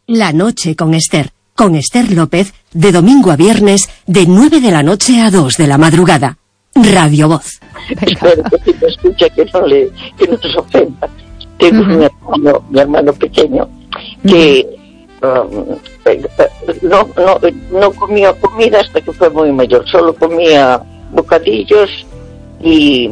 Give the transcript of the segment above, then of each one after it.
La noche con Esther López, de domingo a viernes, de 9 de la noche a 2 de la madrugada. Radio Voz. Espero que si me escucha que no te ofenda. Tengo mi hermano pequeño, que no comía comida hasta que fue muy mayor, solo comía bocadillos y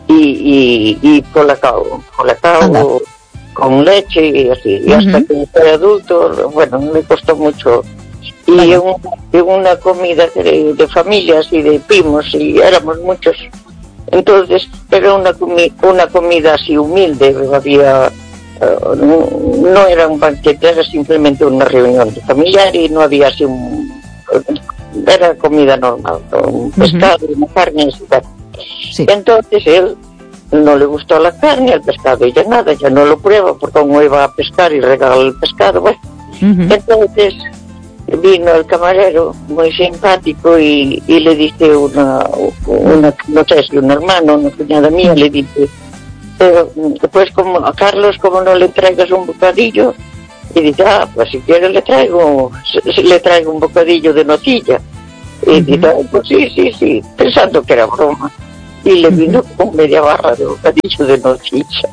colacao con leche y así, y hasta que fue adulto, bueno, me costó mucho. Y en una comida de familias y de primos, y éramos muchos, entonces era una comida así humilde, había no era un banquete, era simplemente una reunión de familiar y no había así era comida normal, un pescado, una carne, etc. Sí. Entonces él no le gustó la carne, el pescado y ya nada, ya no lo prueba porque como iba a pescar y regaló el pescado, bueno. Entonces vino el camarero muy simpático y le dice no sé si un hermano, una cuñada mía, le dice, pues como a Carlos, como no le traigas un bocadillo, y dice, pues si quieres le traigo un bocadillo de nocilla, y dice, pues sí, pensando que era broma, y le vino con media barra de bocadillo de nocilla.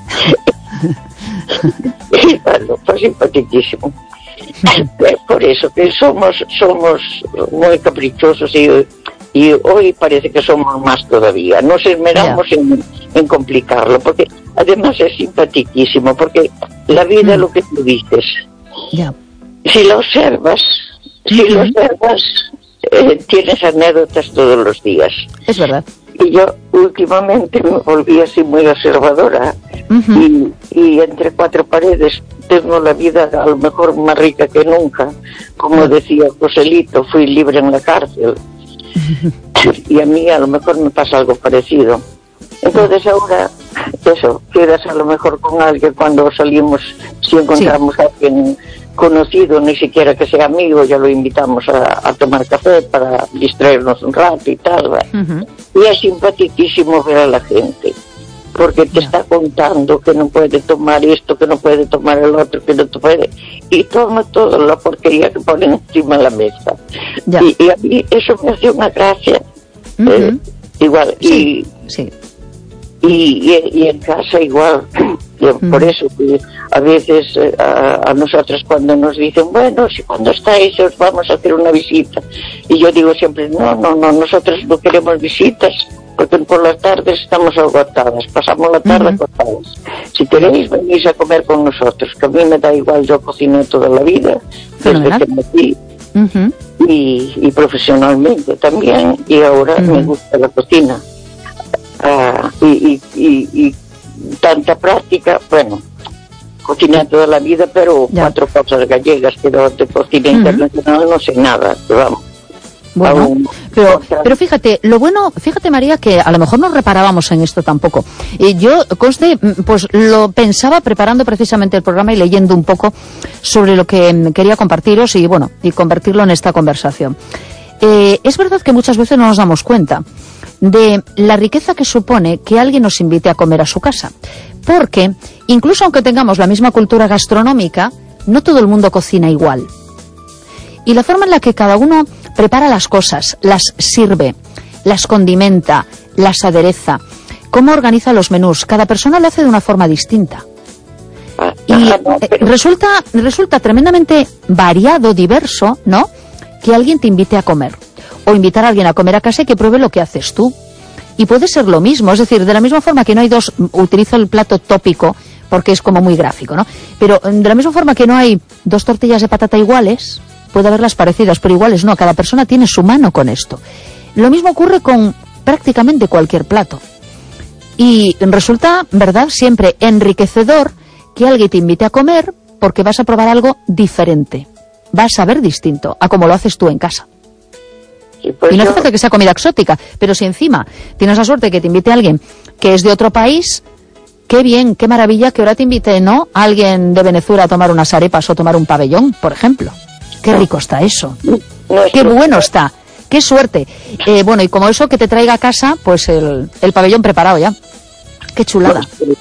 Y bueno, fue simpaticísimo. Por eso que somos muy caprichosos y hoy parece que somos más todavía. Nos esmeramos en complicarlo, porque además es simpaticísimo, porque la vida, lo que tú dices, si la observas, tienes anécdotas todos los días. Es verdad. Y yo últimamente me volví así muy observadora y entre cuatro paredes tengo la vida a lo mejor más rica que nunca. Como decía Joselito, fui libre en la cárcel. Y a mí a lo mejor me pasa algo parecido. Entonces ahora, eso, quedas a lo mejor con alguien cuando salimos, si encontramos a alguien conocido, ni siquiera que sea amigo, ya lo invitamos a tomar café para distraernos un rato y tal. Y es simpaticísimo ver a la gente, porque te está contando que no puede tomar esto, que no puede tomar el otro, que no te puede, y toma toda la porquería que ponen encima de la mesa. Y a mí eso me hace una gracia. Igual, y en casa igual. Por eso que a veces a nosotros cuando nos dicen, bueno, si cuando estáis os vamos a hacer una visita, y yo digo siempre, no, nosotros no queremos visitas porque por las tardes estamos agotadas, pasamos la tarde agotadas. Si queréis venís a comer con nosotros, que a mí me da igual, yo cociné toda la vida desde que nací y profesionalmente también, y ahora me gusta la cocina. Y tanta práctica, bueno, cociné toda la vida, pero 4 cosas gallegas, pero de cocina internacional no sé nada, pero vamos. Bueno, pero fíjate, fíjate María, que a lo mejor no reparábamos en esto tampoco. Yo, pues lo pensaba preparando precisamente el programa y leyendo un poco sobre lo que quería compartiros y bueno, y convertirlo en esta conversación. Es verdad que muchas veces no nos damos cuenta de la riqueza que supone que alguien nos invite a comer a su casa. Porque, incluso aunque tengamos la misma cultura gastronómica, no todo el mundo cocina igual. Y la forma en la que cada uno prepara las cosas, las sirve, las condimenta, las adereza, cómo organiza los menús, cada persona lo hace de una forma distinta. Y resulta tremendamente variado, diverso, ¿no?, que alguien te invite a comer. O invitar a alguien a comer a casa y que pruebe lo que haces tú. Y puede ser lo mismo, es decir, de la misma forma que no hay utilizo el plato tópico porque es como muy gráfico, ¿no? Pero de la misma forma que no hay 2 tortillas de patata iguales, puede haberlas parecidas, pero iguales no, cada persona tiene su mano con esto. Lo mismo ocurre con prácticamente cualquier plato. Y resulta, ¿verdad?, siempre enriquecedor que alguien te invite a comer porque vas a probar algo diferente. Vas a ver distinto a como lo haces tú en casa. Y no hace falta que sea comida exótica, pero si encima tienes la suerte de que te invite a alguien que es de otro país, qué bien, qué maravilla que ahora te invite, ¿no?, a alguien de Venezuela a tomar unas arepas o tomar un pabellón, por ejemplo. Qué rico está eso. Qué bueno está. Qué suerte. Bueno, y como eso, que te traiga a casa, pues el pabellón preparado ya. Qué chulada.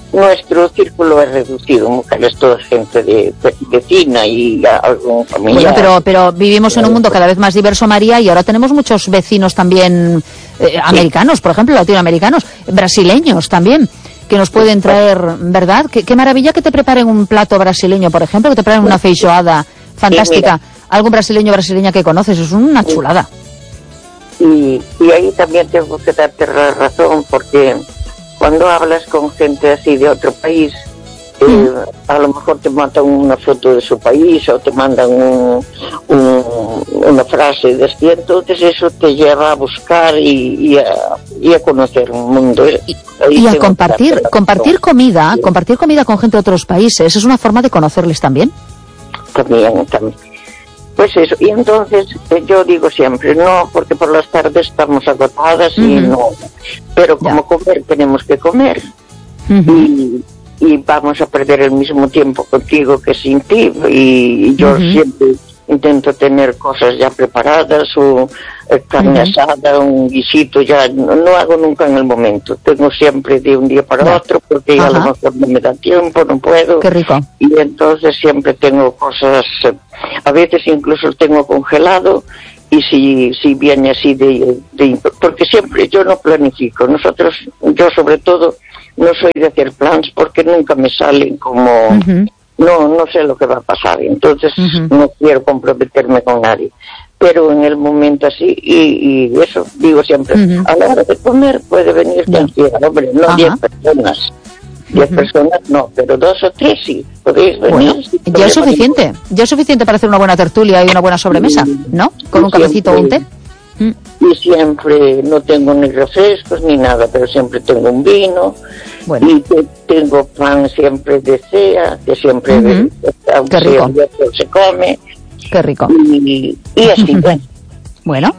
nuestro círculo es reducido, mujeres, toda gente de vecina y algún familiar. Bueno, pero vivimos en un mundo cada vez más diverso, María, y ahora tenemos muchos vecinos también americanos, por ejemplo, latinoamericanos, brasileños también, que nos pueden traer, ¿verdad? Qué maravilla que te preparen un plato brasileño, por ejemplo, que te preparen una feijoada fantástica. Algún brasileño o brasileña que conoces, es una chulada. Y ahí también tengo que darte la razón, porque cuando hablas con gente así de otro país, a lo mejor te mandan una foto de su país o te mandan una frase de así, entonces eso te lleva a buscar y a conocer un mundo. Y a compartir comida con gente de otros países, es una forma de conocerles también. También. Pues eso, y entonces yo digo siempre, no, porque por las tardes estamos agotadas y no, pero como comer tenemos que comer, y vamos a perder el mismo tiempo contigo que sin ti, y yo siempre intento tener cosas ya preparadas, o carne asada, un guisito, ya no hago nunca en el momento, tengo siempre de un día para otro, porque a lo mejor no me da tiempo, no puedo. Qué rico. Y entonces siempre tengo cosas, a veces incluso tengo congelado, y si viene así porque siempre yo no planifico, yo sobre todo no soy de hacer plans porque nunca me salen como, no sé lo que va a pasar, entonces no quiero comprometerme con nadie, pero en el momento así, y eso digo siempre, a la hora de comer puede venir quien quiera, hombre, no 10 personas. 10 personas no, pero 2 o 3 sí, podéis venir. Bueno, ya es suficiente para hacer una buena tertulia y una buena sobremesa, ¿no? Con un cafecito o un té. Y siempre no tengo ni refrescos ni nada, pero siempre tengo un vino. Bueno. Y tengo pan siempre de cea, que siempre Qué rico. Se come. Qué rico. Y así, bueno.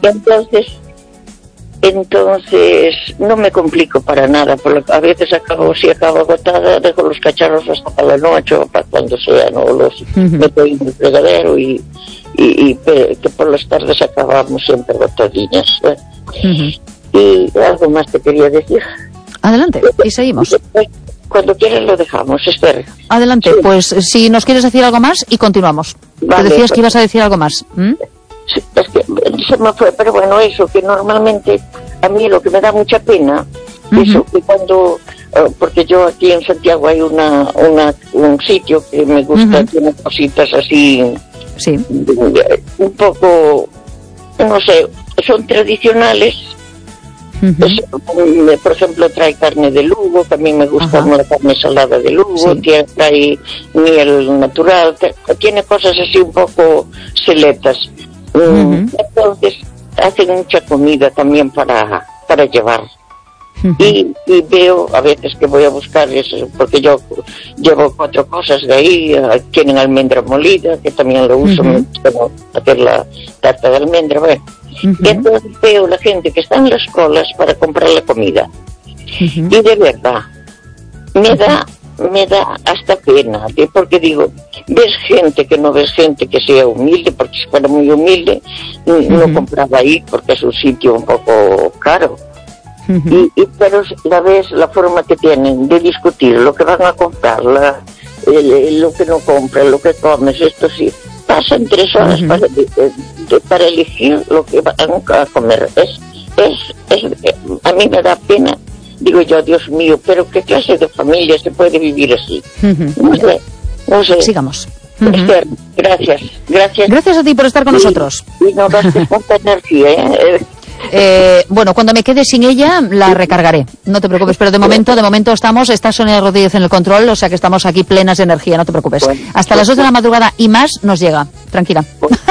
Entonces no me complico para nada, porque a veces acabo agotada, dejo los cacharros hasta para la noche o para cuando sea, no los meto en el fregadero y que por las tardes acabamos siempre agotadillas. Y algo más te quería decir. Adelante, y seguimos. Cuando quieras lo dejamos, Esther. Adelante, pues si nos quieres decir algo más y continuamos. Vale, te decías que ibas a decir algo más. Sí, es que se me fue, pero bueno, eso que normalmente a mí lo que me da mucha pena, eso que cuando, porque yo aquí en Santiago hay un sitio que me gusta, tiene cositas así, un poco, no sé, son tradicionales. Por ejemplo, trae carne de Lugo, que a mí me gusta la carne salada de Lugo, trae miel natural, tiene cosas así un poco seletas. Entonces hacen mucha comida también para llevar. Y veo a veces que voy a buscar eso, porque yo llevo 4 cosas de ahí. Tienen almendra molida, que también lo uso para hacer la tarta de almendra. Bueno. Entonces veo la gente que está en las colas para comprar la comida, y de verdad me da hasta pena, porque digo, ves gente que sea humilde, porque si fuera muy humilde no compraba ahí, porque es un sitio un poco caro. Pero la ves la forma que tienen de discutir lo que van a comprar, lo que no compran, lo que comes, esto sí, pasan 3 horas para elegir lo que van a comer. A mí me da pena, digo yo, Dios mío, pero ¿qué clase de familia se puede vivir así? No sé. Sigamos. Esther, gracias. Gracias a ti por estar con nosotros. Y no das tanta energía, bueno, cuando me quede sin ella la recargaré, no te preocupes, pero de momento está Sonia Rodríguez en el control, o sea que estamos aquí plenas de energía, no te preocupes. Hasta las 2 de la madrugada y más nos llega, tranquila.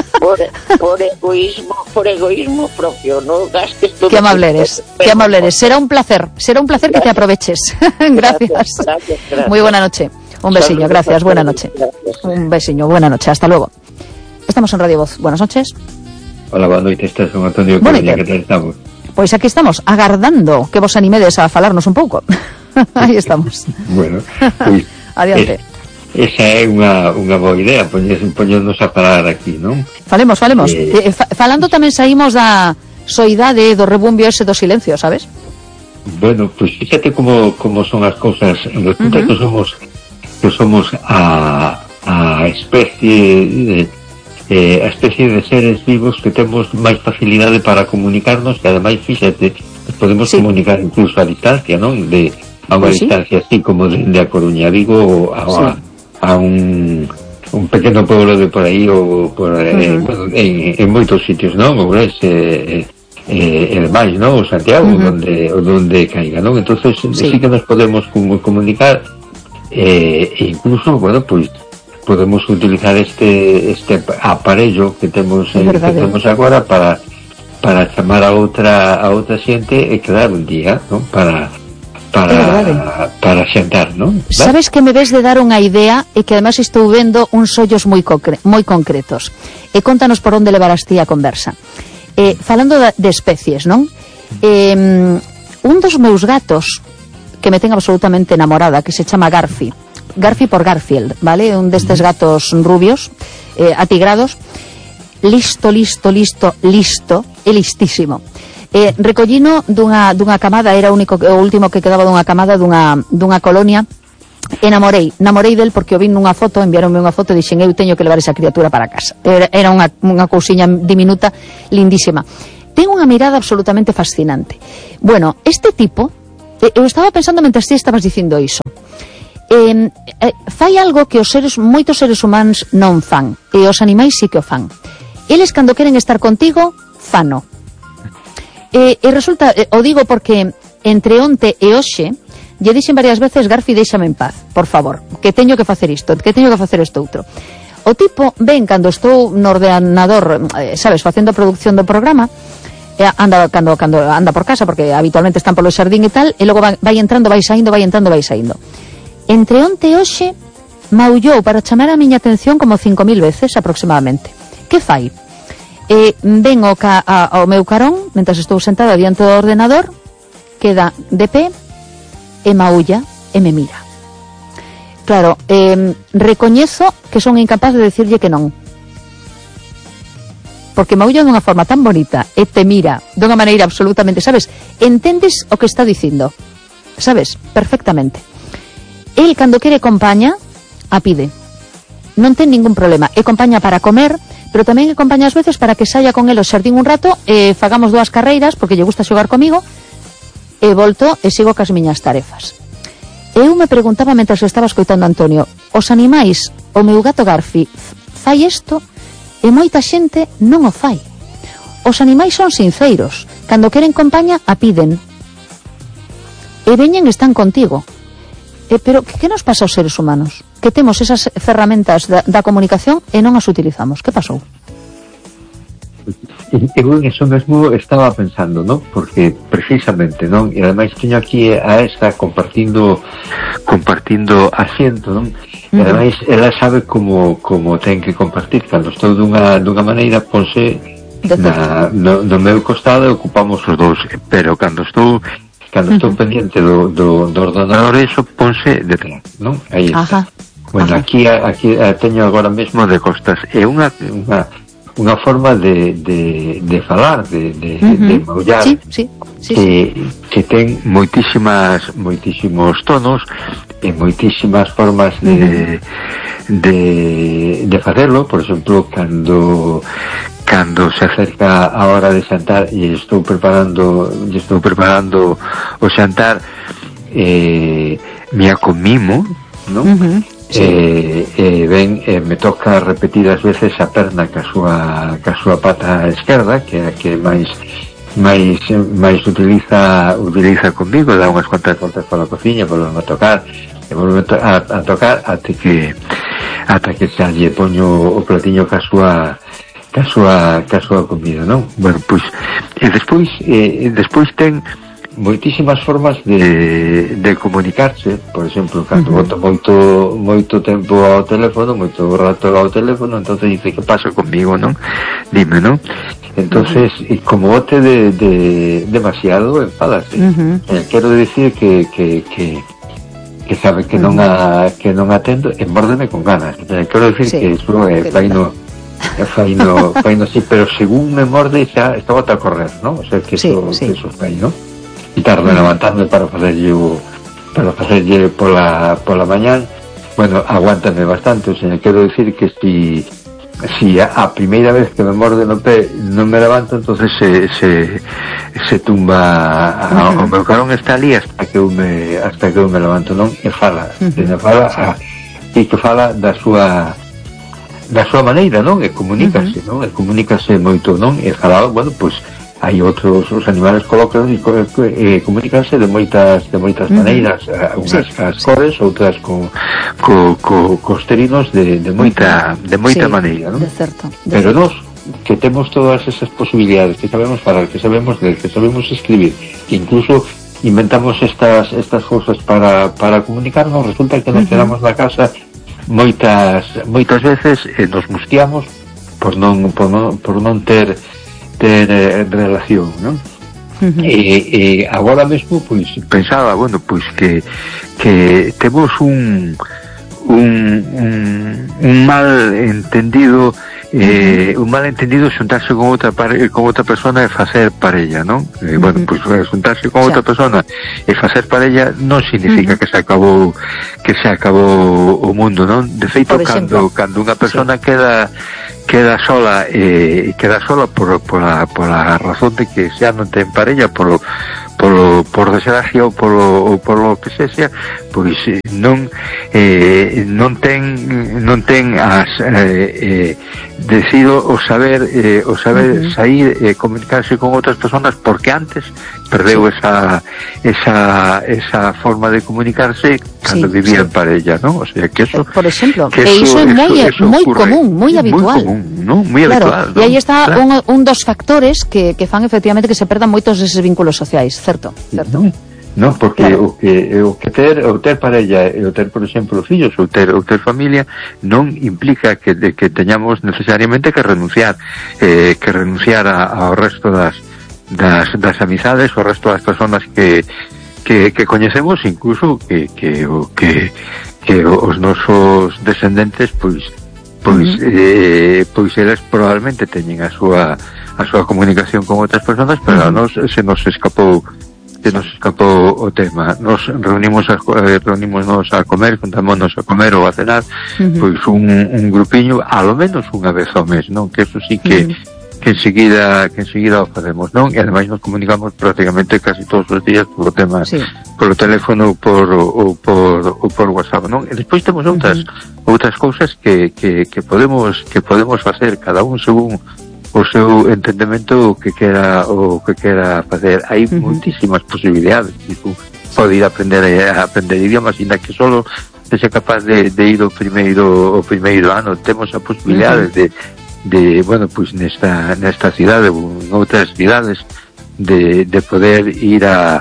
Por egoísmo propio, no gastes todo. Qué amable eres. Será un placer que te aproveches. Gracias. Muy buena noche. Un besiño, gracias, buena noche. Un besiño, buena noche, hasta luego. Estamos en Radio Voz, buenas noches. Hola, buenas noches, estás con Antonio Coruña, que tal estamos? Pois aquí estamos, agardando que vos animedes a falarnos un pouco. Aí estamos. Bueno, pois adiante. Esa é unha boa idea, poñernos a falar aquí, non? Falemos. Falando tamén saímos da soidade do rebumbio ese do silencio, sabes? Bueno, pues fíjate cómo son as cousas. Resulta que somos a especie de seres vivos que temos máis facilidade para comunicarnos, e ademais, fíxate, podemos comunicar incluso a distancia, non? A unha distancia así como de A Coruña, Vigo, a un pequeno pueblo de por aí, ou por, bueno, en moitos sitios, non? Ourense, e demais, non? O Santiago, onde caiga, non? Entonces sí que nos podemos comunicar, e incluso, bueno, pues podemos utilizar este aparello que temos agora para chamar a outra xente e quedar un día, non? Para xantar, non? Sabes que me ves de dar unha idea e que además estou vendo uns ollos moi concretos. E contanos por onde levarás ti a conversa. Falando de especies, non? Un dos meus gatos que me ten absolutamente enamorada, que se chama Garfi por Garfield, vale? Un destes gatos rubios, atigrados, listo, e listísimo. Recollino dunha camada, era o último que quedaba dunha camada dunha colonia. Namorei del porque o vin nunha foto, enviaronme unha foto e dixen, eu teño que levar esa criatura para casa. Era unha cousiña diminuta, lindísima. Ten unha mirada absolutamente fascinante. Bueno, este tipo, eu estaba pensando mentres ti estabas dicindo iso, fai algo que moitos seres humanos non fan, e os animais sí que o fan. Eles, cando queren estar contigo, fano. E resulta, o digo porque entre onte e hoxe lle dixen varias veces, Garfi, déixame en paz, por favor, que teño que facer isto, que teño que facer isto outro. O tipo ven cando estou no ordenador, sabes, facendo a producción do programa, cando anda por casa, porque habitualmente están polo xardín e tal, e logo vai entrando, vai saindo. Entre onte e hoxe maullou para chamar a miña atención como 5.000 veces aproximadamente. Que fai? Ven ao meu carón, mentre estou sentada diante do ordenador, queda de pé e maulla e me mira. Claro, recoñezo que son incapaz de decirlle que non, porque maulla dunha forma tan bonita e te mira dunha maneira absolutamente, sabes, entendes o que está dicindo, sabes, perfectamente. El, cando quere compaña, a pide, non ten ningún problema, e compaña para comer, pero tamén e compaña ás veces para que saia con el ao xardín un rato e fagamos 2 carreiras, porque lle gusta xogar comigo, e volto e sigo cas miñas tarefas. Eu me preguntaba mentre estaba escoitando a Antonio, os animais, o meu gato Garfi fai isto e moita xente non o fai. Os animais son sinceiros, cando queren compaña a piden e veñen e están contigo. Pero que nos pasa aos seres humanos? Que temos esas ferramentas da comunicación e non as utilizamos. Que pasou? Eu en eso mesmo estaba pensando, ¿no? Porque precisamente, ¿no? E ademais teño aquí a esta compartindo asiento, ¿no? E ademais ela sabe como ten que compartir. Cando estou dunha maneira, ponse no meu costado e ocupamos os dous, pero cando estou pendiente do ordenador, eso ponse detrás, ¿no? Aí está. Bueno, aquí teño agora mesmo de costas. É unha forma de falar, de maullar, que ten moitísimos tonos e moitísimas formas de facelo. Por exemplo, cando se acerca a hora de xantar e estou preparando o xantar, me acomimo, ¿no? Ben, me toca repetidas veces a perna ca súa pata esquerda, que é a que máis utiliza comigo, dá unhas cuantas voltas pola cociña, volve a tocar e volve a tocar ata que xa lle poño o platiño ca súa comida, non? Bueno, pois despois ten moitísimas formas de comunicarse. Por exemplo, cando boto moito tempo ao teléfono, moito rato ao teléfono, entonces dice, que pasa conmigo, non? Dime, non? Entonces, como bote demasiado, enfádase. Quero dicir que sabe que non atendo e mórdeme con ganas. Quero dicir que iso é faino, sí, pero según me morde xa está bota a correr, non? O sea, que eso fai, non? tarde levantarme para facerlle pola mañán. Bueno, aguántame bastante, o sea, quero decir que si a primeira vez que me morde no pé non me levanto, entonces se tumba o meu carón está ali hasta que eu me levanto, non? E fala e que fala da súa maneira, non? E comunícase, non? E comunícase moito, non? E fala, bueno, pois hai outros, os animales colóquenos e comunícanse de moitas maneiras, unhas as cores, outras cos terinos de moita maneira, non? Pero nós que temos todas esas posibilidades, que sabemos falar, que sabemos ler, que sabemos escribir, que incluso inventamos estas cousas para comunicarnos, resulta que nos quedamos na casa moitas veces nos mustiamos por non ter relación, non? E agora mesmo pois pensaba, bueno, pois que temos un mal entendido xuntarse con outra persona e facer parella, non? Bueno, pois xuntarse con outra persona e facer parella non significa que se acabou o mundo, non? De feito, cando unha persona queda sola pola razón de que xa non ten parella, por desgracia ou polo que sexa, pois non ten as decido o saber sair e comunicarse con outras personas, porque antes perdeu esa forma de comunicarse cando vivía en parella, non? O sea, que eso, por exemplo, que iso é moi común, moi habitual, non? Moi habitual, e aí está un dos factores que fan efectivamente que se perdan moitos deses vínculos sociais, certo? Non, porque o ter parella e o ter, por exemplo, fillos ou ter familia non implica que teñamos necesariamente que renunciar ao resto das amizades, ao resto das personas que coñecemos, incluso que os nosos descendentes pois eles probablemente teñen a súa comunicación con outras personas, pero a nos se nos escapou o tema. Nos reunimos a comer, juntámonos a comer ou a cenar, pois un grupiño, a lo menos unha vez ao mes, non? Que eso sí que enseguida o facemos, non? E ademais nos comunicamos prácticamente casi todos os días polo tema, polo teléfono ou por WhatsApp, non? E despois temos outras cousas que podemos facer cada un según o seu entendemento o que quera facer. Hai moitísimas posibilidades. Pode ir a aprender idiomas, ainda que solo sexa capaz de ir o primeiro ano. Temos a posibilidade de bueno, pois nesta cidade ou en outras cidades de poder ir a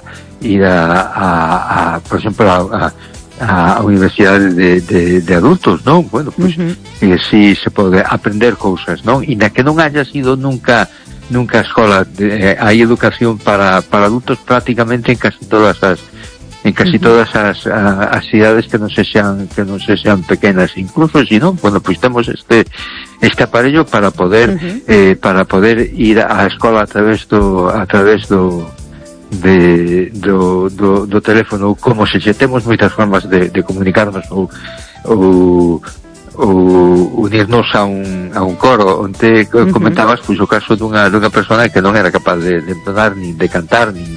por exemplo a universidade de adultos, non? Bueno, pois si se pode aprender cousas, non? E na que non haya sido nunca a escola, hai educación para adultos prácticamente en casi todas as cidades que non sexan pequenas, incluso se non, bueno, pois temos este aparello para poder ir á escola a través do teléfono, como se temos moitas formas de comunicarnos ou unirnos a un coro, onde comentabas pois o caso dunha persona que non era capaz de entonar, nin de cantar, nin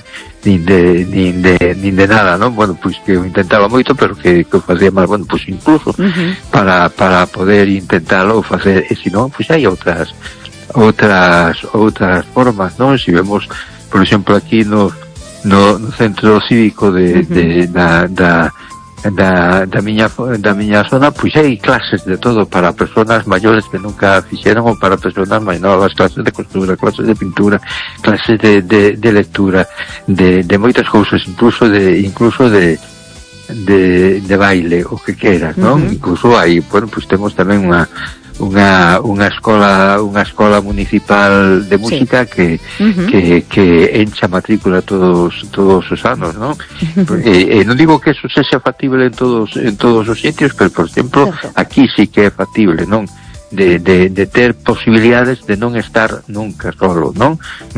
de nada, non? Bueno, pois que o intentaba moito, pero que o facía mal, bueno, pois incluso para poder intentalo ou facer, e se non, pois hai outras formas, non? Se vemos, por exemplo, aquí no centro cívico da miña zona, pois hai clases de todo para persoas maiores que nunca fixeron, ou para persoas máis novas, clases de costura, clases de pintura, clases de lectura, de moitas cousas, incluso de baile, o que queras, non? Incluso hai, bueno, pois temos tamén unha escola municipal de música que encha matrícula todos os anos, non? Non digo que eso sexa factible en todos os sitios, pero por exemplo aquí sí que é factible, non? de ter posibilidades de non estar nunca solo, non?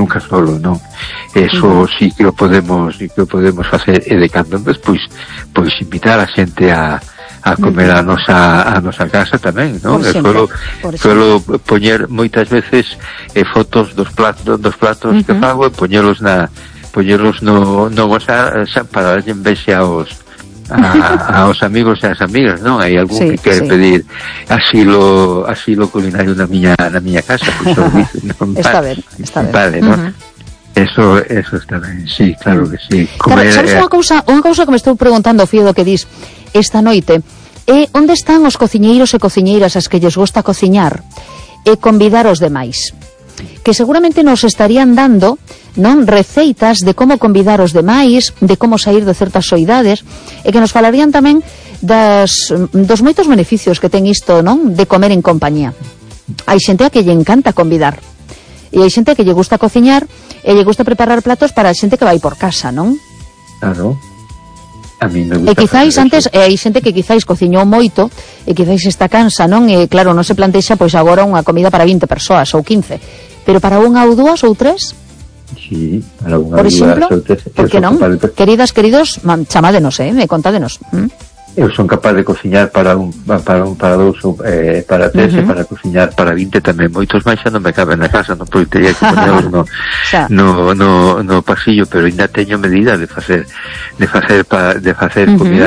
Eso sí que o podemos facer, e de cando en vez, pois invitar a xente a comer a nosa casa tamén, non? Suelo poñer moitas veces fotos dos platos que fago e poñelos no WhatsApp para darlle envexe aos amigos e as amigas, non? Hai algún que quere pedir asilo culinario na miña casa, pois o dice, non? Está ben. Vale, non? Eso está ben, sí, claro que sí. Claro, sabes unha cousa que me estou preguntando, Fío, do que dis esta noite, onde están os cociñeiros e cociñeiras as que lles gusta cociñar e convidar os demais? Que seguramente nos estarían dando, non, receitas de como convidar os demais, de como sair de certas soidades, e que nos falarían tamén dos moitos beneficios que ten isto, non, de comer en compañía. Hai xente a que lle encanta convidar, e hai xente que lle gusta cociñar e lle gusta preparar platos para a xente que vai por casa, non? Claro. A mí me gusta. E quizáis antes, hai xente que quizáis cociñou moito e quizáis está cansa, non? E claro, non se plantexa pois agora unha comida para 20 persoas ou 15, pero para unha ou dúas ou tres? Sí, para unha por exemplo, ou tres. Por que non? Queridos, chamádenos, contádenos. Eu son capaz de cociñar para dous ou para tres, e para cociñar para 20 tamén. Moitos máis xa non me caben na casa, non, porque teria que ponerlos no pasillo, pero ainda teño medida de facer comida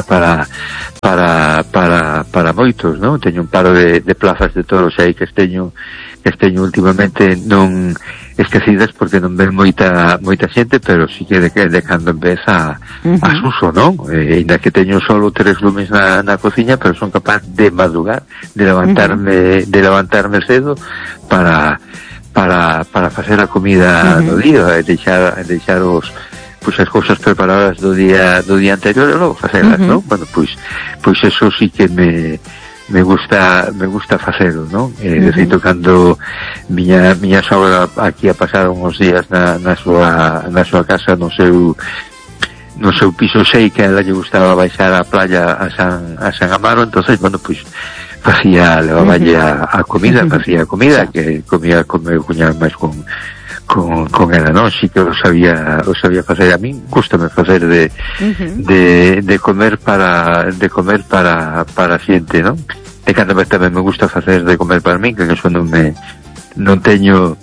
para moitos, non? Teño un paro de plazas de toros aí que esteño últimamente non esquecidas porque non ven moita xente, pero sí que de cando en vez a suso, non? Ainda que teño solo 3 lumes na cociña, pero son capaz de madrugar, de levantarme cedo para facer a comida do día, e deixar pois as cousas preparadas do día anterior e logo facelas, non? Bueno, pois eso sí que me gusta facelo, non? De feito, cando miña sogra aquí a pasar uns días na súa casa, no seu piso 6, que a ela lle gustaba baixar á playa a San Amaro, entonces, bueno, pois levaballe a comida, facía comida, que comía con meu cuñado máis con ela, non? Si que o sabía facer. A min gústame facer de comer para xente, non? E cando tamén me gusta facer de comer para min, que eso non teño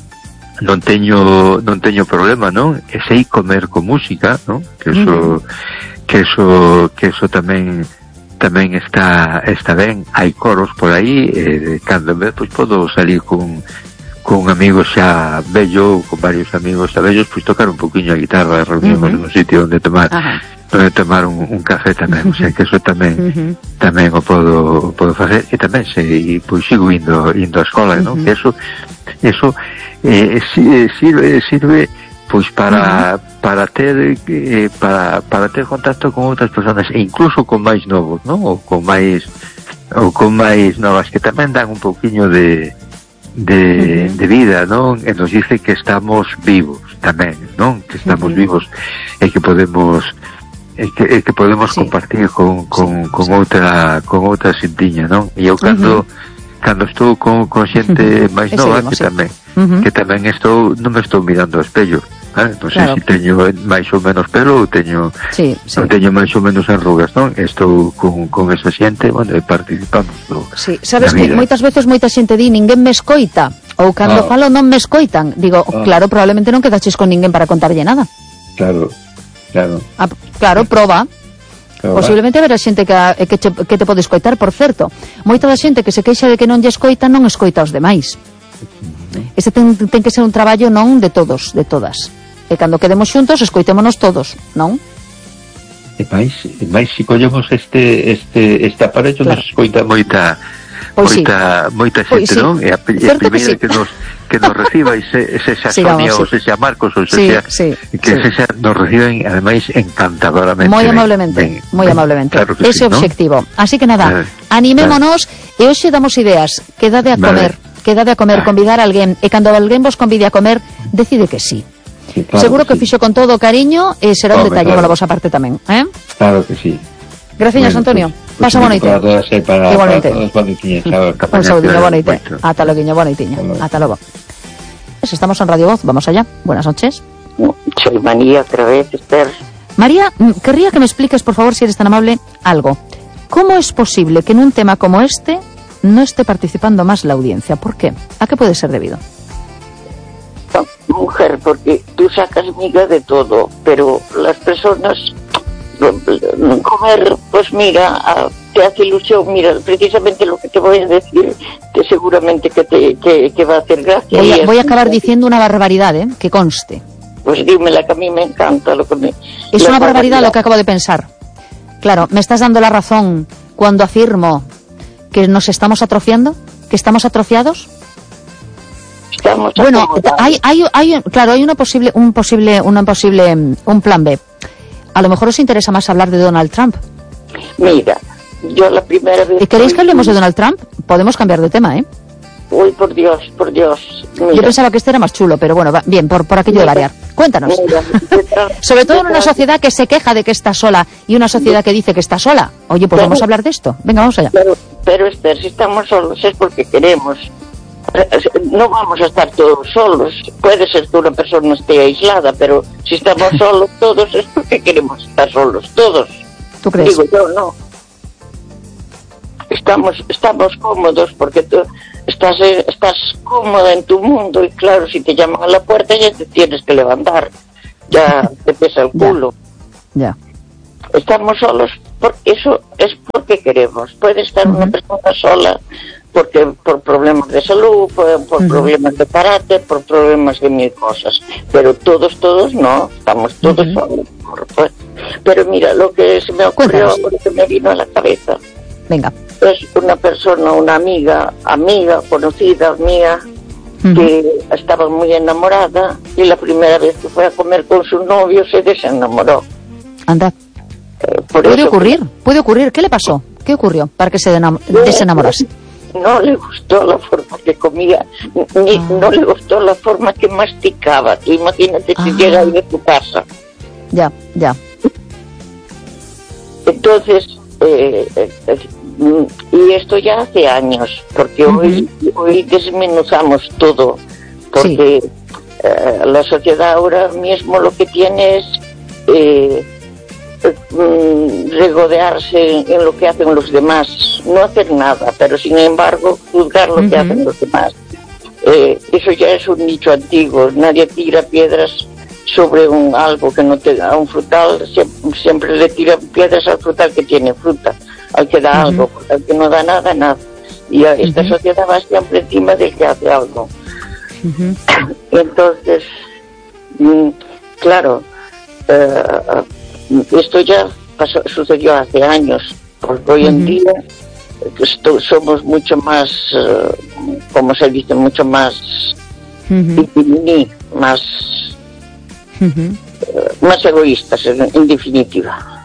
problema, non? E sei comer con música, non? Que eso tamén está ben. Hai coros por aí, cando en vez pois podo salir con amigos xa vello, con varios amigos xa vellos, pois tocar un poquinho a guitarra, reunimos en un sitio onde tomar un café tamén, o sea que eso tamén o podo facer, e tamén pois sigo indo á escola, non? Que eso sirve pois para ter contacto con outras persoas, e incluso con máis novos, non? Ou con máis novas, que tamén dan un poquinho de vida, non? E nos dice que estamos vivos tamén, non? Que estamos vivos e que podemos compartir con outra xentiña, non? E eu cando estou con xente máis nova, que tamén non me estou mirando ao espello, non sei se teño máis ou menos pelo, ou teño máis ou menos arrugas, non? Estou con esa xente, bueno, e participamos sabes que moitas veces moita xente di ninguén me escoita, ou cando falo non me escoitan, digo, claro, probablemente non quedaches con ninguén para contarlle nada. Claro, proba. Posiblemente haberá xente que te pode escoitar. Por certo, moita da xente que se queixa de que non lle escoita, non escoita aos demais. Ese ten que ser un traballo non de todos, de todas. E cando quedemos xuntos, escoitémonos todos, non? E máis se collemos este aparello, nos escoita moita xente, non? E a primeira que nos reciba ese Sonia ou ese Marcos ou ese nos reciben ademais encantadoramente, moi amablemente, claro, ese objetivo, ¿no? Así que nada, animémonos e hoxe damos ideas. Quedade a comer, convidar a alguén, e cando alguén vos convide a comer, decide que sí. Seguro que fixo con todo o cariño, e será un detalle pola vosa parte tamén, Claro que sí. Gracias, Antonio. Pasa bonito. Igualmente. Un saludo bonito. Hasta luego, guiño bonitiño. Hasta luego. Eso, estamos en Radio Voz. Vamos allá. Buenas noches. Soy María otra vez, Esther. María, querría que me expliques, por favor, si eres tan amable, algo. ¿Cómo es posible que en un tema como este no esté participando más la audiencia? ¿Por qué? ¿A qué puede ser debido? No, mujer, porque tú sacas miga de todo, pero las personas comer, pues mira, te hace ilusión. Mira, precisamente lo que te voy a decir, que seguramente que va a hacer gracia. Voy a acabar diciendo una barbaridad, que conste. Pues dímela, que a mí me encanta lo que me... Es una barbaridad lo que acabo de pensar. Claro, ¿me estás dando la razón cuando afirmo que nos estamos atrofiando? ¿Que estamos atrofiados? Bueno, hay un plan B. A lo mejor os interesa más hablar de Donald Trump. Mira, yo la primera vez... ¿Queréis que hablemos de Donald Trump? Podemos cambiar de tema, Uy, por Dios. Mira. Yo pensaba que este era más chulo, pero bueno, bien, por aquello de variar. Cuéntanos. Mira, sobre todo en una sociedad que se queja de que está sola y una sociedad que dice que está sola. Oye, pues vamos a hablar de esto. Venga, vamos allá. Pero Esther, si estamos solos es porque queremos. No vamos a estar todos solos. Puede ser que una persona esté aislada, pero si estamos solos todos es porque queremos estar solos todos. ¿Tú crees? Digo yo, no. Estamos cómodos porque tú estás cómoda en tu mundo y claro, si te llaman a la puerta ya te tienes que levantar. Ya te pesa el culo. Ya. Estamos solos porque eso es porque queremos. Puede estar una persona sola porque por problemas de salud, por problemas de carácter, por problemas de mil cosas. Pero todos no, estamos todos solos. Pero mira, lo que se me ocurrió, lo que me vino a la cabeza. Venga. Es una persona, una amiga, conocida mía, que estaba muy enamorada y la primera vez que fue a comer con su novio se desenamoró. Anda. Puede ocurrir. ¿Qué le pasó? ¿Qué ocurrió para que se desenamorase? No le gustó la forma que comía, no le gustó la forma que masticaba. Tú imagínate si llega ahí de tu casa. Ya. Entonces, y esto ya hace años, porque hoy desmenuzamos todo, porque la sociedad ahora mismo lo que tiene es regodearse en lo que hacen los demás, no hacer nada, pero sin embargo juzgar lo que hacen los demás. Eso ya es un dicho antiguo. Nadie tira piedras sobre algo que no te da. Un frutal siempre le tiran piedras al frutal que tiene fruta, al que da algo, al que no da nada. Y esta sociedad va siempre encima del que hace algo. Entonces, claro, esto ya sucedió hace años, porque hoy en día somos mucho más, como se dice, mucho más más egoístas, en definitiva.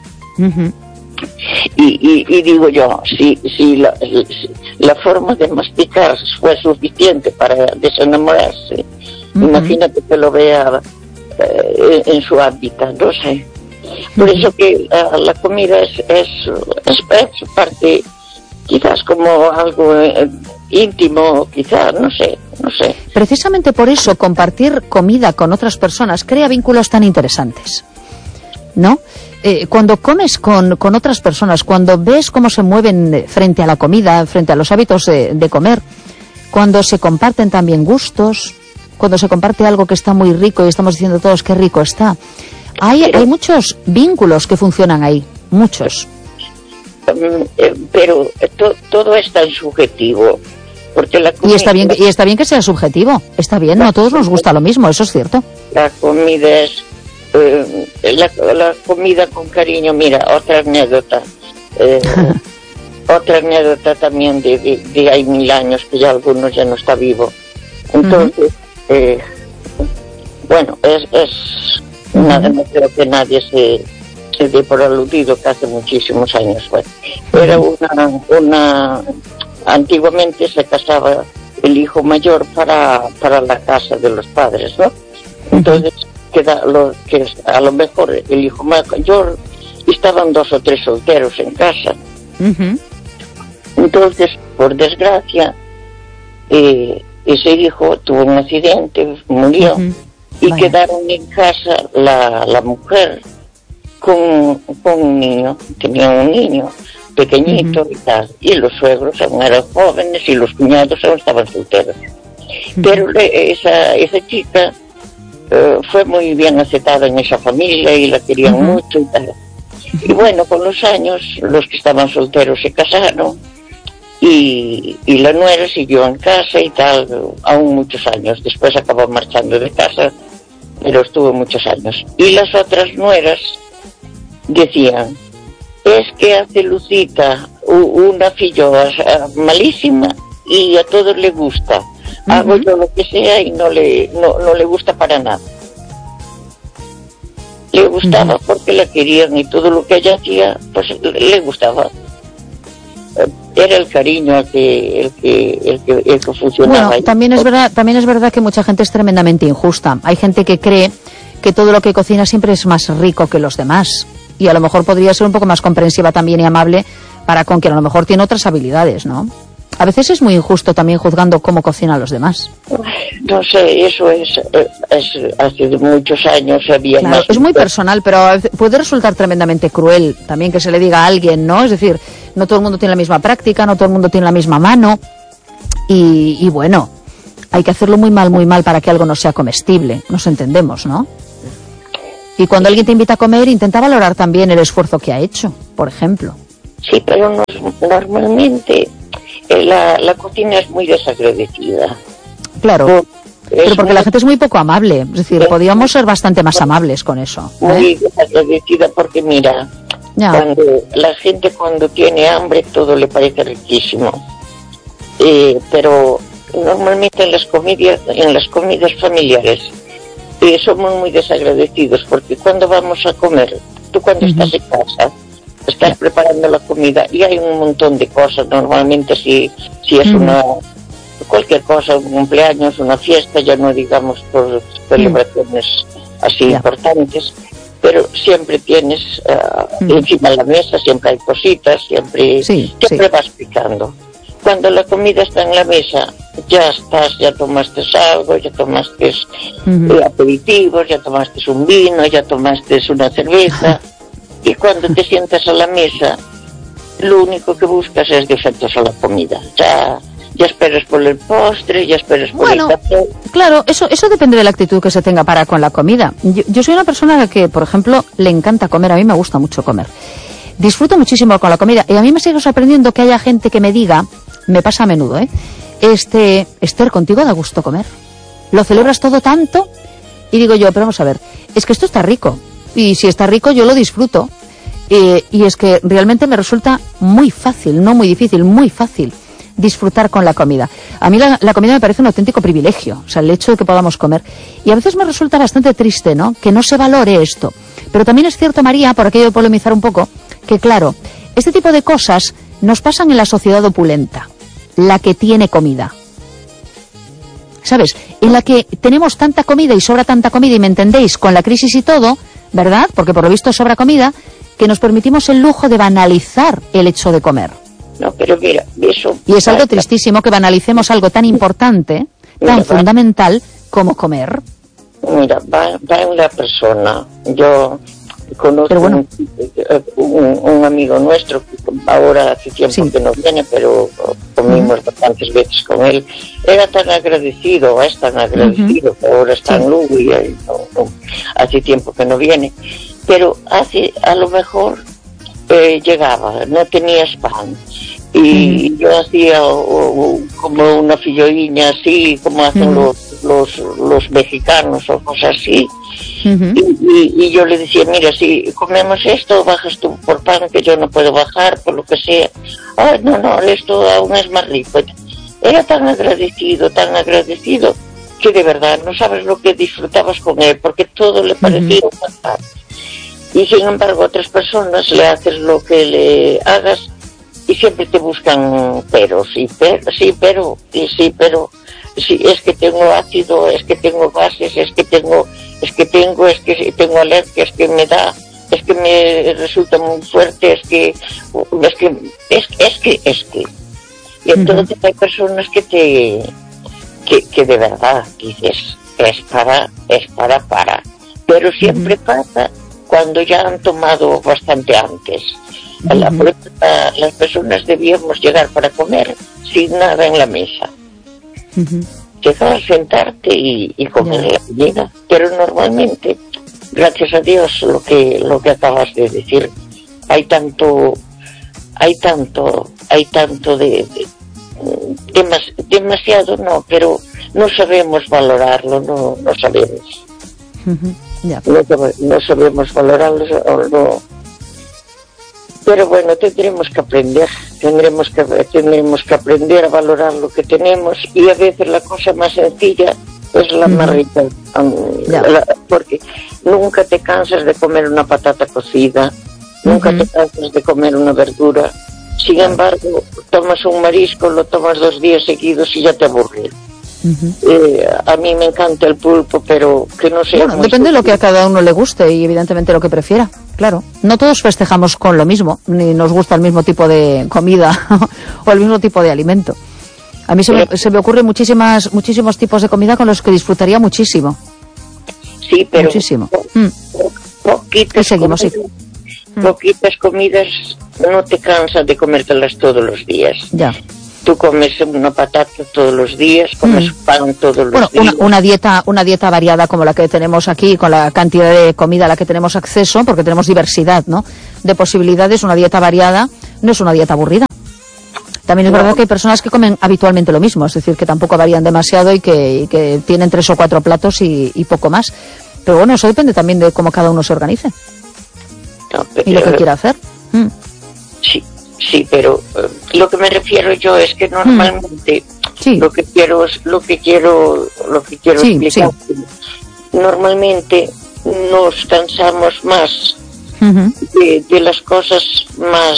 Y digo yo, si la forma de masticar fue suficiente para desenamorarse, imagínate que lo vea en su hábitat, no sé. Por eso que la comida es parte, quizás como algo íntimo, quizás, no sé. Precisamente por eso compartir comida con otras personas crea vínculos tan interesantes, ¿no? Cuando comes con otras personas, cuando ves cómo se mueven frente a la comida, frente a los hábitos de comer, cuando se comparten también gustos, cuando se comparte algo que está muy rico y estamos diciendo todos qué rico está. Hay muchos vínculos que funcionan ahí, muchos. Pero todo es tan subjetivo. Porque la comida, y está bien que sea subjetivo. Está bien, no a todos nos gusta lo mismo, eso es cierto. La comida es... la comida con cariño. Mira, otra anécdota. Otra anécdota también de hay 1000 años, que ya algunos ya no está vivo. Entonces, bueno, es nada, no creo que nadie se dé por aludido, que hace muchísimos años fue. Era antiguamente se casaba el hijo mayor para la casa de los padres, ¿no? Entonces a lo mejor el hijo mayor, estaban 2 o 3 solteros en casa, Entonces, por desgracia, ese hijo tuvo un accidente, murió, y Vaya. quedaron en casa la mujer con un niño, tenía un niño pequeñito y tal, y los suegros aún eran jóvenes y los cuñados aún estaban solteros. Pero esa chica fue muy bien aceptada en esa familia y la querían mucho y tal. Y bueno, con los años, los que estaban solteros se casaron y la nuera siguió en casa y tal, aún muchos años. Después acabó marchando de casa, pero estuvo muchos años. Y las otras nueras decían, es que hace Lucita una filloa malísima y a todos le gusta. Hago yo lo que sea y no le gusta para nada. Le gustaba porque la querían y todo lo que ella hacía, pues le gustaba. Era el cariño el que funcionaba. Bueno, también es verdad que mucha gente es tremendamente injusta. Hay gente que cree que todo lo que cocina siempre es más rico que los demás. Y a lo mejor podría ser un poco más comprensiva también y amable para con quien a lo mejor tiene otras habilidades, ¿no? A veces es muy injusto también juzgando cómo cocinan los demás. No sé, eso es hace muchos años había claro, más... Es muy personal, pero puede resultar tremendamente cruel también que se le diga a alguien, ¿no? Es decir, no todo el mundo tiene la misma práctica, no todo el mundo tiene la misma mano y bueno, hay que hacerlo muy mal para que algo no sea comestible, nos entendemos, ¿no? Y cuando alguien te invita a comer, intenta valorar también el esfuerzo que ha hecho, por ejemplo. Sí, pero normalmente la cocina es muy desagradecida. Claro, pero porque la gente es muy poco amable. Es decir, podríamos ser bastante más amables con eso. Muy desagradecida porque, mira, la gente cuando tiene hambre todo le parece riquísimo. Pero normalmente en las comidas familiares somos muy desagradecidos porque cuando vamos a comer, tú cuando estás en casa, estás preparando la comida y hay un montón de cosas. Normalmente si es cualquier cosa, un cumpleaños, una fiesta, ya no digamos por celebraciones así importantes, pero siempre tienes encima de la mesa, siempre hay cositas, siempre vas picando. Cuando la comida está en la mesa, ya tomaste algo, ya tomaste aperitivos, ya tomaste un vino, ya tomaste una cerveza. Y cuando te sientas a la mesa, lo único que buscas es defectos a la comida. Ya esperas por el postre, ya esperas por el café. Claro, eso depende de la actitud que se tenga para con la comida. Yo soy una persona que, por ejemplo, le encanta comer. A mí me gusta mucho comer. Disfruto muchísimo con la comida. Y a mí me sigue sorprendiendo que haya gente que me diga, me pasa a menudo, Esther, ¿contigo da gusto comer? ¿Lo celebras todo tanto? Y digo yo, pero vamos a ver, es que esto está rico. Y si está rico, yo lo disfruto. Y es que realmente me resulta muy fácil, no muy difícil, muy fácil disfrutar con la comida. A mí la comida me parece un auténtico privilegio, o sea, el hecho de que podamos comer. Y a veces me resulta bastante triste, ¿no?, que no se valore esto. Pero también es cierto, María, por aquello de polemizar un poco, que claro, este tipo de cosas nos pasan en la sociedad opulenta, la que tiene comida. ¿Sabes? En la que tenemos tanta comida y sobra tanta comida, y me entendéis, con la crisis y todo, ¿verdad? Porque por lo visto sobra comida, que nos permitimos el lujo de banalizar el hecho de comer. No, pero mira, eso... Y es algo tristísimo que banalicemos algo tan importante, tan fundamental como comer. Mira, va una persona, yo conozco un amigo nuestro, que ahora hace tiempo que no viene, pero comimos bastantes veces con él. Era tan agradecido, es tan agradecido, que ahora está en Lugo y hace tiempo que no viene. Pero a lo mejor llegaba, no tenías pan. Y yo hacía como una filloiña así, como hacen los mexicanos o cosas así. Y yo le decía, mira, si comemos esto, bajas tú por pan, que yo no puedo bajar, por lo que sea. Ay, no, esto aún es más rico. Era tan agradecido, que de verdad no sabes lo que disfrutabas con él, porque todo le parecía fantástico. Y sin embargo, a otras personas le haces lo que le hagas y siempre te buscan peros, pero es que tengo ácido, es que tengo gases, es que tengo alergias, que me da. es que me resulta muy fuerte, es que y entonces hay personas que de verdad dices, es para, pero siempre pasa cuando ya han tomado bastante antes. Las personas debíamos llegar para comer sin nada en la mesa. Llegar a sentarte y comer la comida, pero normalmente, gracias a Dios, lo que acabas de decir, hay tanto demasiado, no, pero no sabemos valorarlo, no sabemos. No sabemos valorarlo, no. Pero bueno, tendremos que aprender a valorar lo que tenemos, y a veces la cosa más sencilla es la más rica, porque nunca te cansas de comer una patata cocida, nunca te cansas de comer una verdura. Sin embargo, tomas un marisco, lo tomas 2 días seguidos y ya te aburre. A mí me encanta el pulpo, pero que no sea... Bueno, depende de lo que a cada uno le guste y evidentemente lo que prefiera, claro. No todos festejamos con lo mismo, ni nos gusta el mismo tipo de comida o el mismo tipo de alimento. A mí se me ocurren muchísimos tipos de comida con los que disfrutaría muchísimo. Sí, pero... Muchísimo. Poquitas comidas no te cansas de comértelas todos los días. Ya. Tú comes una patata todos los días, comes pan todos los días. Una dieta variada como la que tenemos aquí, con la cantidad de comida a la que tenemos acceso, porque tenemos diversidad, ¿no?, de posibilidades. Una dieta variada no es una dieta aburrida. También es verdad que hay personas que comen habitualmente lo mismo, es decir, que tampoco varían demasiado y que tienen 3 o 4 platos y poco más. Pero bueno, eso depende también de cómo cada uno se organice. Y lo que quiera hacer. Sí, pero lo que me refiero yo es que normalmente lo que quiero explicar, normalmente nos cansamos más de las cosas más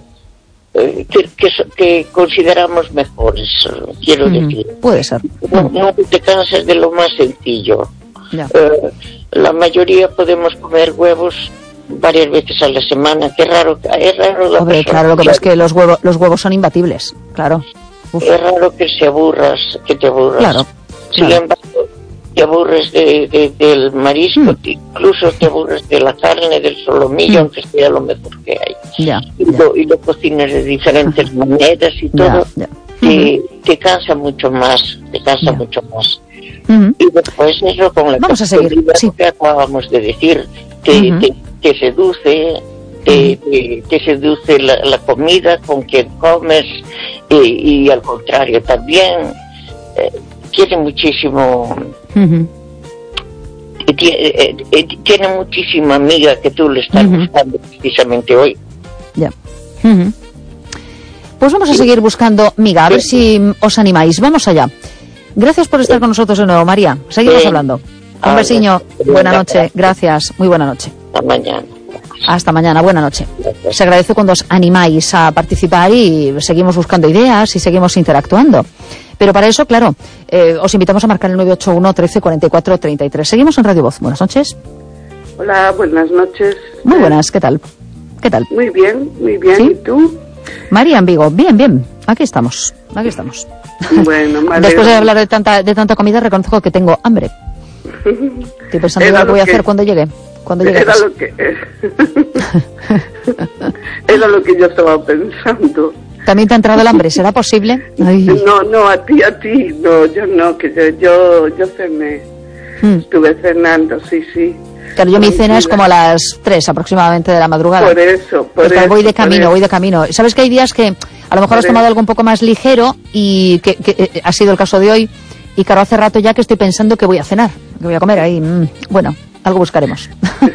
que consideramos mejores, quiero decir. Puede ser. No te cansas de lo más sencillo. La mayoría podemos comer huevos varias veces a la semana. Es raro Hombre, claro, lo que pasa es que los huevos son imbatibles, claro. Es raro que te aburras. Claro. Sin embargo, te aburres del marisco, incluso te aburres de la carne, del solomillo, aunque sea lo mejor que hay. Y lo cocinas de diferentes maneras y todo. Te cansa mucho más. Y después eso con la Vamos a seguir. que acabamos de decir, te seduce, te seduce la comida con quien comes, y al contrario también tiene muchísimo tiene muchísima amiga que tú le estás buscando precisamente hoy. Pues vamos a seguir buscando miga, a ver si os animáis. Vamos allá. Gracias por estar con nosotros de nuevo, María. Seguimos hablando. Un besiño. Buena noche. Gracias. Muy buena noche. Hasta mañana. Buena noche. Se agradece cuando os animáis a participar y seguimos buscando ideas y seguimos interactuando. Pero para eso, claro, os invitamos a marcar el 981 13 44 33. Seguimos en Radio Voz. Buenas noches. Hola, buenas noches. Muy buenas. ¿Qué tal? Muy bien. ¿Sí? ¿Y tú? María en Vigo. Bien. Aquí estamos. Bueno, después de hablar de tanta comida, reconozco que tengo hambre. Estoy pensando en lo que voy a hacer cuando llegue. Era lo que yo estaba pensando. ¿También te ha entrado el hambre? ¿Será posible? Ay. No, a ti. No, yo no, que yo cené. Estuve cenando, sí. Claro, yo mi cena es como a las 3 aproximadamente de la madrugada. Por eso. Voy de camino. ¿Sabes que hay días que a lo mejor has tomado algo un poco más ligero y que ha sido el caso de hoy? Y claro, hace rato ya que estoy pensando que voy a cenar, que voy a comer ahí. Bueno, algo buscaremos.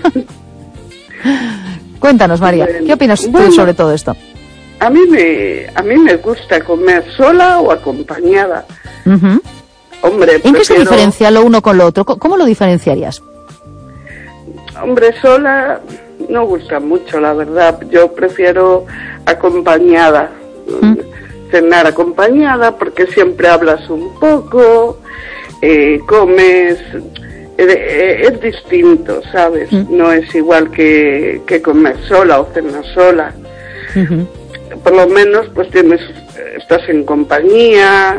Cuéntanos, María, ¿qué opinas tú sobre todo esto? A mí me gusta comer sola o acompañada. Hombre, ¿en qué se diferencia lo uno con lo otro? ¿Cómo lo diferenciarías? Hombre, sola no gusta mucho, la verdad. Yo prefiero acompañada. Cenar acompañada porque siempre hablas un poco, comes, es distinto, ¿sabes? No es igual que comer sola o cenar sola. Por lo menos pues estás en compañía,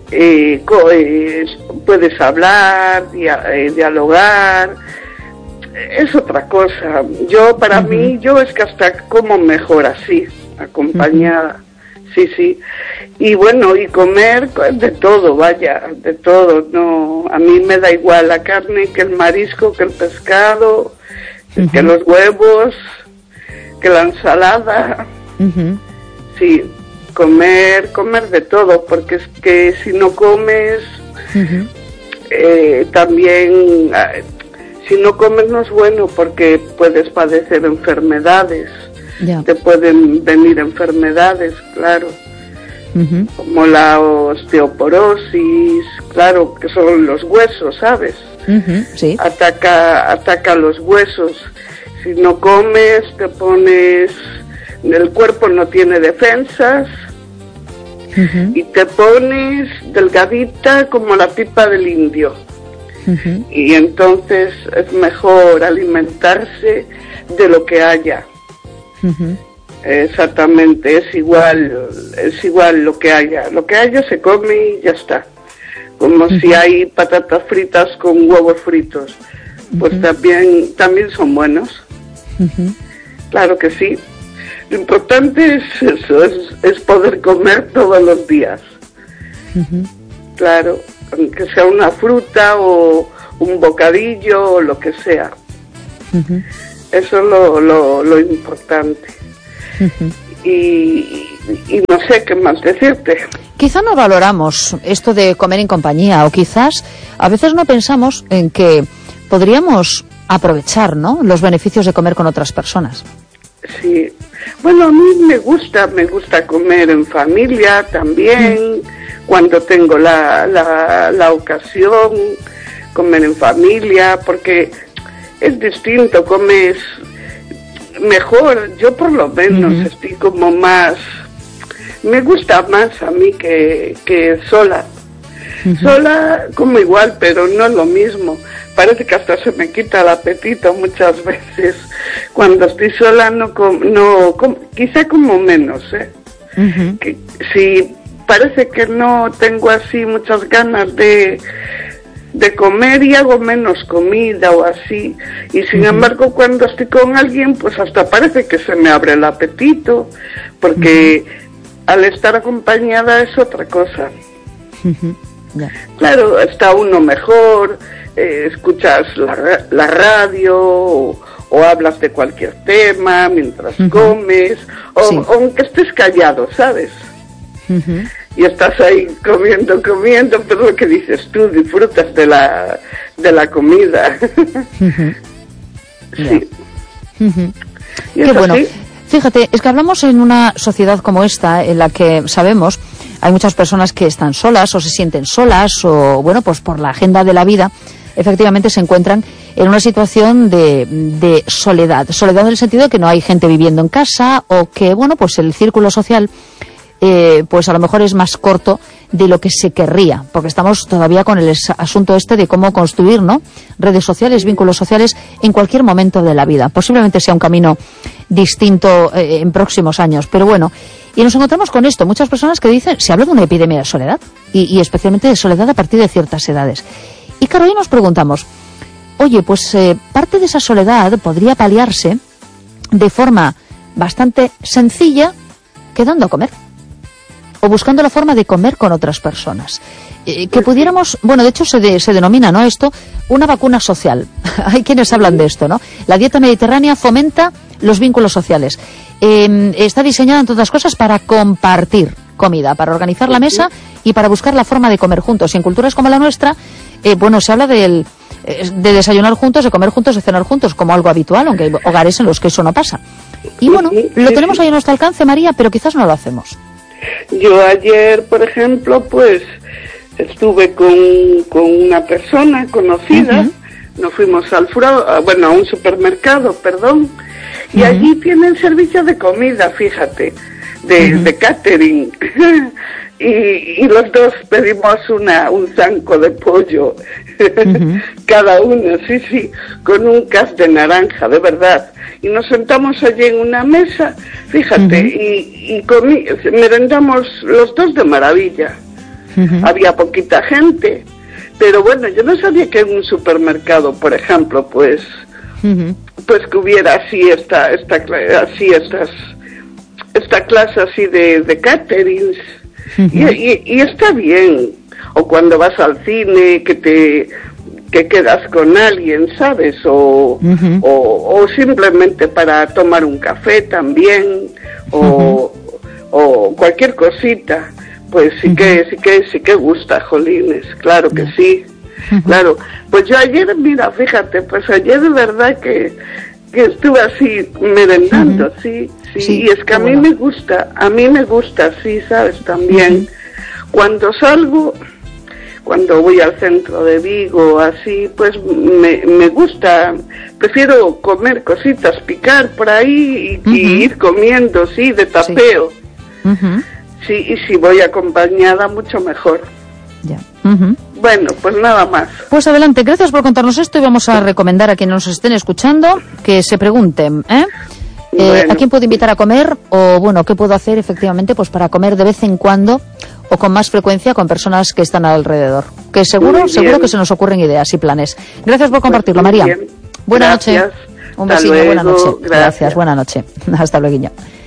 puedes hablar, dialogar. Es otra cosa. Para mí, es que hasta como mejor así, acompañada. Sí. Y bueno, y comer de todo, vaya, de todo. No, a mí me da igual la carne que el marisco, que el pescado, que los huevos, que la ensalada. Sí, comer de todo, porque es que si no comes, también, si no comes no es bueno, porque puedes padecer enfermedades. Te pueden venir enfermedades, claro, como la osteoporosis, claro, que son los huesos, ¿sabes? Sí. Ataca los huesos. Si no comes, te pones, el cuerpo no tiene defensas, y te pones delgadita como la pipa del indio. Y entonces es mejor alimentarse de lo que haya. Exactamente, es igual lo que haya se come y ya está. Como si hay patatas fritas con huevos fritos, pues también son buenos. Claro que sí. Lo importante es eso, es poder comer todos los días. Claro, aunque sea una fruta o un bocadillo o lo que sea. Eso es lo importante. Y no sé qué más decirte. Quizá no valoramos esto de comer en compañía, o quizás a veces no pensamos en que podríamos aprovechar, ¿no?, los beneficios de comer con otras personas. Sí. Bueno, a mí me gusta comer en familia también, cuando tengo la ocasión, comer en familia, porque es distinto, comes mejor. Yo por lo menos estoy como más, me gusta más a mí que sola. Sola como igual, pero no es lo mismo. Parece que hasta se me quita el apetito muchas veces. Cuando estoy sola quizá como menos, que, sí, parece que no tengo así muchas ganas de comer y hago menos comida o así, y sin embargo cuando estoy con alguien pues hasta parece que se me abre el apetito, porque al estar acompañada es otra cosa. Claro, está uno mejor, escuchas la radio o hablas de cualquier tema mientras comes, o aunque estés callado, ¿sabes? Y estás ahí comiendo, pero lo que dices tú, disfrutas de la comida. Sí. Qué bueno. Así. Fíjate, es que hablamos en una sociedad como esta, en la que sabemos, hay muchas personas que están solas o se sienten solas, o bueno, pues por la agenda de la vida, efectivamente se encuentran en una situación de soledad. Soledad en el sentido de que no hay gente viviendo en casa, o que, bueno, pues el círculo social pues a lo mejor es más corto de lo que se querría, porque estamos todavía con el asunto de cómo construir, ¿no?, redes sociales, vínculos sociales en cualquier momento de la vida. Posiblemente sea un camino distinto en próximos años, pero bueno, y nos encontramos con esto, muchas personas que dicen, se habla de una epidemia de soledad, y especialmente de soledad a partir de ciertas edades. Y claro, ahí nos preguntamos, oye, pues parte de esa soledad podría paliarse de forma bastante sencilla, quedando a comer, o buscando la forma de comer con otras personas. Que pudiéramos, bueno, de hecho se denomina, ¿no?, esto, una vacuna social. Hay quienes hablan de esto, ¿no? La dieta mediterránea fomenta los vínculos sociales. Está diseñada, entre otras cosas, para compartir comida, para organizar la mesa y para buscar la forma de comer juntos. Y en culturas como la nuestra, bueno, se habla de desayunar juntos, de comer juntos, de cenar juntos, como algo habitual, aunque hay hogares en los que eso no pasa. Y bueno, lo tenemos ahí a nuestro alcance, María, pero quizás no lo hacemos. Yo ayer, por ejemplo, pues estuve con una persona conocida, nos fuimos a un supermercado, y allí tienen servicio de comida, fíjate, de catering. y los dos pedimos un zanco de pollo, cada uno, sí, con un cas de naranja, de verdad. Y nos sentamos allí en una mesa, fíjate, y merendamos los dos de maravilla. Había poquita gente, pero bueno, yo no sabía que en un supermercado, por ejemplo, pues que hubiera así esta clase así de caterings. Y está bien. O cuando vas al cine, que quedas con alguien, ¿sabes? O simplemente para tomar un café también, o cualquier cosita. Pues sí que gusta, jolines, claro que sí. Claro. Pues yo ayer, mira, fíjate, pues ayer de verdad que estuve así merendando, sí, y es que a mí me gusta, sí, ¿sabes? También, cuando salgo, cuando voy al centro de Vigo, así, pues me gusta, prefiero comer cositas, picar por ahí y ir comiendo, sí, de tapeo. Sí, y si voy acompañada, mucho mejor. Ya. Bueno, pues nada más. Pues adelante, gracias por contarnos esto y vamos a recomendar a quienes nos estén escuchando que se pregunten, bueno. ¿A quién puedo invitar a comer? O bueno, ¿qué puedo hacer efectivamente pues para comer de vez en cuando o con más frecuencia con personas que están alrededor? Que seguro que se nos ocurren ideas y planes. Gracias por compartirlo, María. Bien. Buena noche. Un besito, buena noche. Gracias, buena noche. Hasta luego.